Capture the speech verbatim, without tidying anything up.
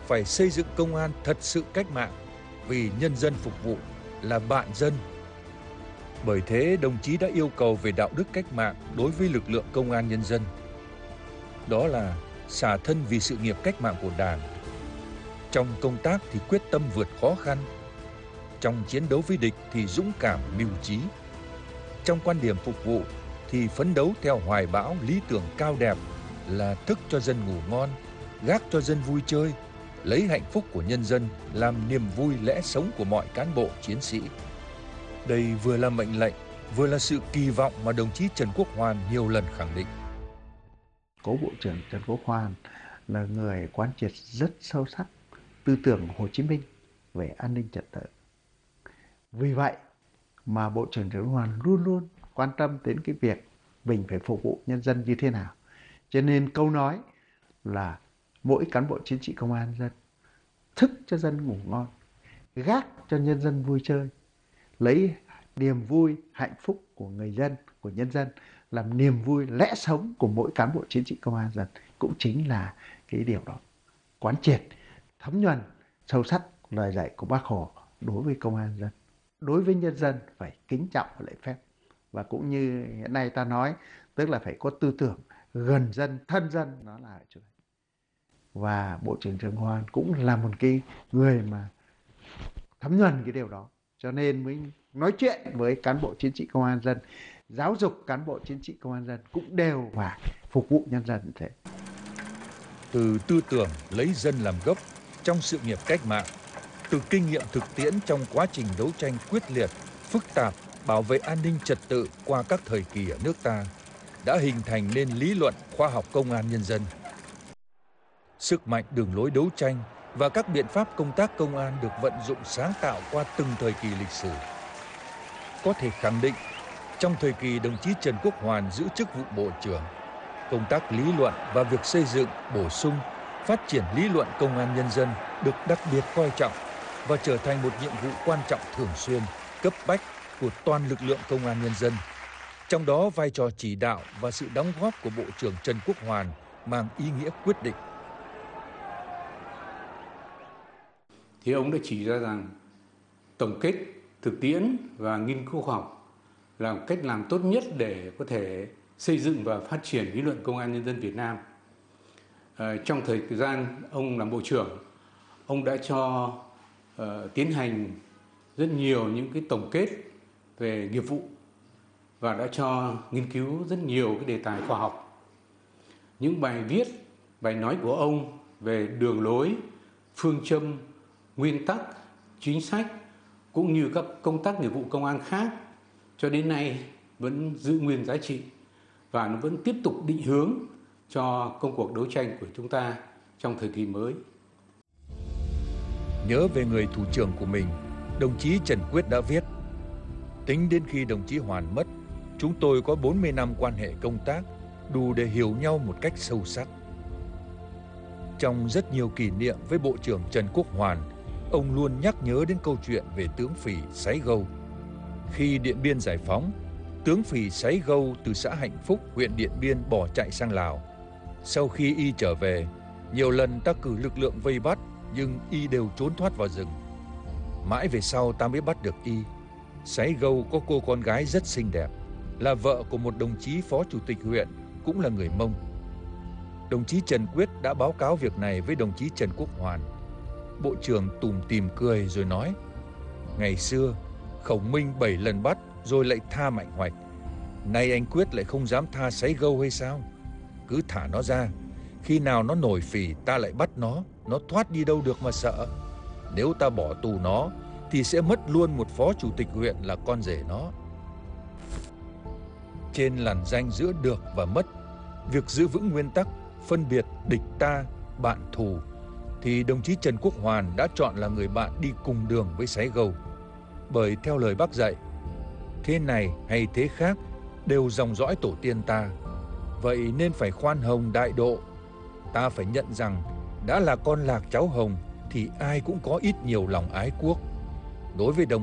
phải xây dựng công an thật sự cách mạng, vì nhân dân phục vụ, là bạn dân. Bởi thế, đồng chí đã yêu cầu về đạo đức cách mạng đối với lực lượng công an nhân dân. Đó là xả thân vì sự nghiệp cách mạng của Đảng. Trong công tác thì quyết tâm vượt khó khăn. Trong chiến đấu với địch thì dũng cảm mưu trí. Trong quan điểm phục vụ thì phấn đấu theo hoài bão lý tưởng cao đẹp là thức cho dân ngủ ngon, gác cho dân vui chơi, lấy hạnh phúc của nhân dân làm niềm vui lẽ sống của mọi cán bộ chiến sĩ. Đây vừa là mệnh lệnh, vừa là sự kỳ vọng mà đồng chí Trần Quốc Hoàn nhiều lần khẳng định. Cố Bộ trưởng Trần Quốc Hoàn là người quán triệt rất sâu sắc tư tưởng Hồ Chí Minh về an ninh trật tự. Vì vậy mà Bộ trưởng Trần Quốc Hoàn luôn luôn quan tâm đến cái việc mình phải phục vụ nhân dân như thế nào. Cho nên câu nói là mỗi cán bộ chiến sĩ công an nhân dân thức cho dân ngủ ngon, gác cho nhân dân vui chơi, lấy niềm vui, hạnh phúc của người dân, của nhân dân làm niềm vui lẽ sống của mỗi cán bộ chiến sĩ công an nhân dân, cũng chính là cái điều đó. Quán triệt, thấm nhuần, sâu sắc lời dạy của Bác Hồ đối với công an nhân dân. Đối với nhân dân phải kính trọng và lễ phép. Và cũng như hiện nay ta nói, tức là phải có tư tưởng gần dân, thân dân, nó là ở chỗ này. Và Bộ trưởng Trần Quốc Hoàn cũng là một cái người mà thấm nhuần cái điều đó. Cho nên mới nói chuyện với cán bộ chiến sĩ công an nhân dân, giáo dục cán bộ chiến sĩ công an nhân dân cũng đều phải phục vụ nhân dân như thế. Từ tư tưởng lấy dân làm gốc trong sự nghiệp cách mạng, từ kinh nghiệm thực tiễn trong quá trình đấu tranh quyết liệt, phức tạp, bảo vệ an ninh trật tự qua các thời kỳ ở nước ta, đã hình thành nên lý luận khoa học công an nhân dân. Sức mạnh đường lối đấu tranh và các biện pháp công tác công an được vận dụng sáng tạo qua từng thời kỳ lịch sử. Có thể khẳng định, trong thời kỳ đồng chí Trần Quốc Hoàn giữ chức vụ Bộ trưởng, công tác lý luận và việc xây dựng, bổ sung, phát triển lý luận công an nhân dân được đặc biệt coi trọng và trở thành một nhiệm vụ quan trọng thường xuyên, cấp bách của toàn lực lượng công an nhân dân. Trong đó, vai trò chỉ đạo và sự đóng góp của Bộ trưởng Trần Quốc Hoàn mang ý nghĩa quyết định. Thì ông đã chỉ ra rằng tổng kết thực tiễn và nghiên cứu khoa học là một cách làm tốt nhất để có thể xây dựng và phát triển lý luận công an nhân dân Việt Nam. À, trong thời gian ông làm Bộ trưởng, ông đã cho uh, tiến hành rất nhiều những cái tổng kết về nghiệp vụ và đã cho nghiên cứu rất nhiều cái đề tài khoa học. Những bài viết, bài nói của ông về đường lối, phương châm, nguyên tắc, chính sách cũng như các công tác nghiệp vụ công an khác cho đến nay vẫn giữ nguyên giá trị và nó vẫn tiếp tục định hướng cho công cuộc đấu tranh của chúng ta trong thời kỳ mới. Nhớ về người thủ trưởng của mình, đồng chí Trần Quyết đã viết: tính đến khi đồng chí Hoàn mất, chúng tôi có bốn mươi năm quan hệ công tác, đủ để hiểu nhau một cách sâu sắc. Trong rất nhiều kỷ niệm với Bộ trưởng Trần Quốc Hoàn, ông luôn nhắc nhớ đến câu chuyện về tướng Phì Sáy Gâu. Khi Điện Biên giải phóng, tướng Phì Sáy Gâu từ xã Hạnh Phúc, huyện Điện Biên bỏ chạy sang Lào. Sau khi y trở về, nhiều lần ta cử lực lượng vây bắt, nhưng y đều trốn thoát vào rừng. Mãi về sau ta mới bắt được y. Sáy Gâu có cô con gái rất xinh đẹp, là vợ của một đồng chí phó chủ tịch huyện, cũng là người Mông. Đồng chí Trần Quyết đã báo cáo việc này với đồng chí Trần Quốc Hoàn. Bộ trưởng tủm tỉm cười rồi nói: ngày xưa Khổng Minh bảy lần bắt rồi lại tha Mạnh Hoạch, nay anh Quyết lại không dám tha Sáy Gâu hay sao? Cứ thả nó ra, khi nào nó nổi phỉ ta lại bắt nó, nó thoát đi đâu được mà sợ. Nếu ta bỏ tù nó thì sẽ mất luôn một phó chủ tịch huyện là con rể nó. Trên lằn ranh giữa được và mất, việc giữ vững nguyên tắc phân biệt địch ta, bạn thù, thì đồng chí Trần Quốc Hoàn đã chọn là người bạn đi cùng đường với Sáy Gâu. Bởi theo lời Bác dạy, thế này hay thế khác đều dòng dõi tổ tiên ta, vậy nên phải khoan hồng đại độ. Ta phải nhận rằng đã là con Lạc cháu Hồng thì ai cũng có ít nhiều lòng ái quốc. Đối với đồng